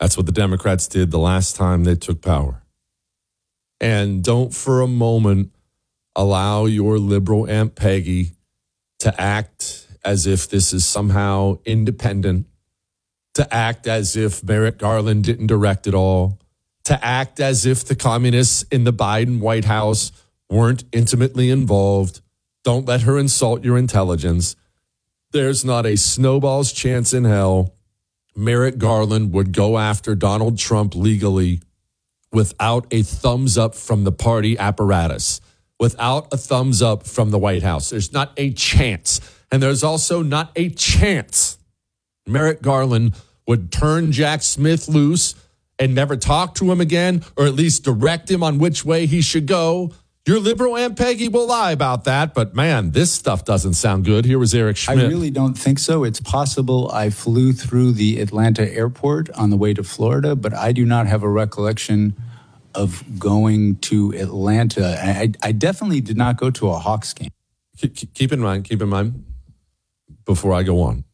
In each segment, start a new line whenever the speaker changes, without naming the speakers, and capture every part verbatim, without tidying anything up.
That's what the Democrats did the last time they took power. And don't for a moment allow your liberal Aunt Peggy to act as if this is somehow independent, to act as if Merrick Garland didn't direct it all, to act as if the communists in the Biden White House weren't intimately involved. Don't let her insult your intelligence. There's not a snowball's chance in hell Merrick Garland would go after Donald Trump legally without a thumbs up from the party apparatus, without a thumbs up from the White House. There's not a chance. And there's also not a chance Merrick Garland would turn Jack Smith loose and never talk to him again, or at least direct him on which way he should go. Your liberal Aunt Peggy will lie about that, but man, this stuff doesn't sound good. Here was Eric Schmidt.
I really don't think so. It's possible I flew through the Atlanta airport on the way to Florida, but I do not have a recollection of going to Atlanta. I, I definitely did not go to a Hawks game.
Keep in mind, keep in mind, before I go on,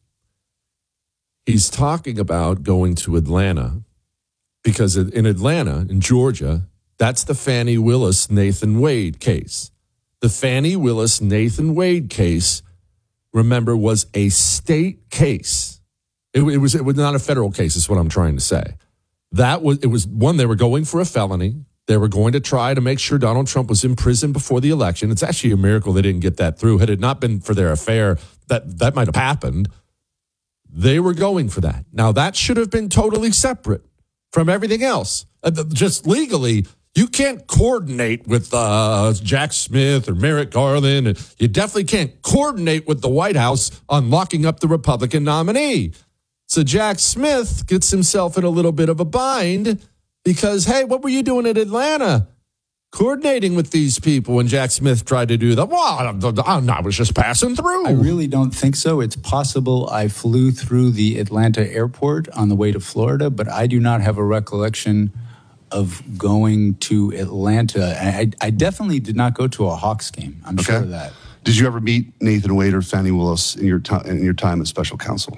he's talking about going to Atlanta because in Atlanta, in Georgia, that's the Fani Willis, Nathan Wade case. The Fani Willis, Nathan Wade case, remember, was a state case. It, it was it was not a federal case, is what I'm trying to say. That was it was one, they were going for a felony. They were going to try to make sure Donald Trump was in prison before the election. It's actually a miracle they didn't get that through. Had it not been for their affair, that, that might have happened. They were going for that. Now, that should have been totally separate from everything else. Uh, just legally, you can't coordinate with uh, Jack Smith or Merrick Garland. And you definitely can't coordinate with the White House on locking up the Republican nominee. So Jack Smith gets himself in a little bit of a bind because, hey, what were you doing in Atlanta? Coordinating with these people when Jack Smith tried to do that. Well, I was just passing through.
I really don't think so. It's possible I flew through the Atlanta airport on the way to Florida, but I do not have a recollection of going to Atlanta. I, I definitely did not go to a Hawks game. I'm
okay.
sure of that.
Did you ever meet Nathan Wade or Fani Willis in your, to- in your time as special counsel?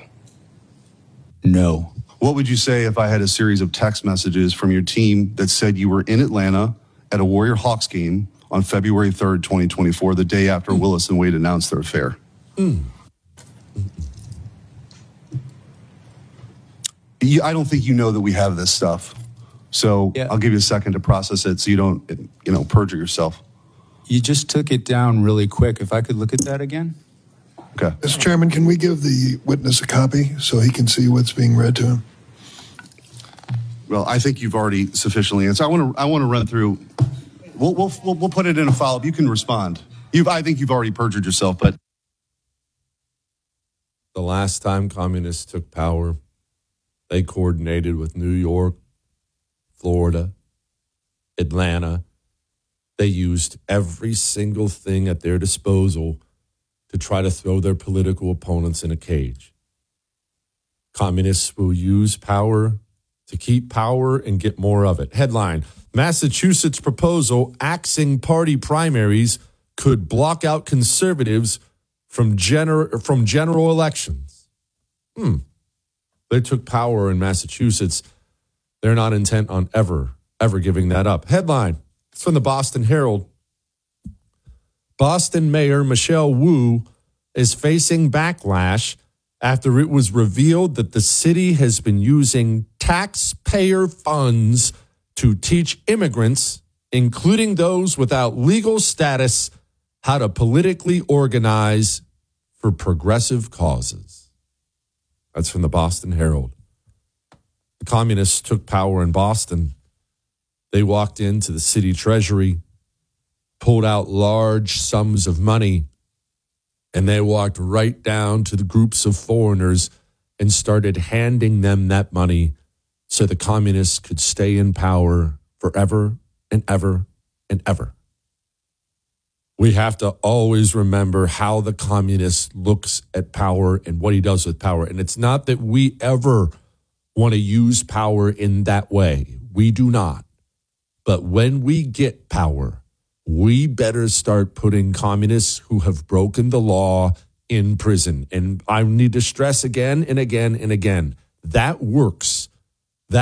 No.
What would you say if I had a series of text messages from your team that said you were in Atlanta at a Warrior Hawks game on February third, twenty twenty-four, the day after mm. Willis and Wade announced their affair?
Mm.
You, I don't think you know that we have this stuff. So
yeah.
I'll give you a second to process it so you don't, you know, perjure yourself.
You just took it down really quick. If I could look at that again.
Okay.
Mister Chairman, can we give the witness a copy so he can see what's being read to him?
Well, I think you've already sufficiently answered. I want to. I want to run through. We'll we'll we'll, we'll put it in a follow-up. You can respond. You've. I think you've already perjured yourself. But
the last time communists took power, they coordinated with New York, Florida, Atlanta. They used every single thing at their disposal to try to throw their political opponents in a cage. Communists will use power to keep power and get more of it. Headline, Massachusetts proposal axing party primaries could block out conservatives from, gener- from general elections. Hmm. They took power in Massachusetts. They're not intent on ever, ever giving that up. Headline, it's from the Boston Herald. Boston Mayor Michelle Wu is facing backlash after it was revealed that the city has been using taxpayer funds to teach immigrants, including those without legal status, how to politically organize for progressive causes. That's from the Boston Herald. The communists took power in Boston. They walked into the city treasury, pulled out large sums of money, and they walked right down to the groups of foreigners and started handing them that money so the communists could stay in power forever and ever and ever. We have to always remember how the communist looks at power and what he does with power. And it's not that we ever want to use power in that way. We do not. But when we get power, we better start putting communists who have broken the law in prison. And I need to stress again and again and again, that works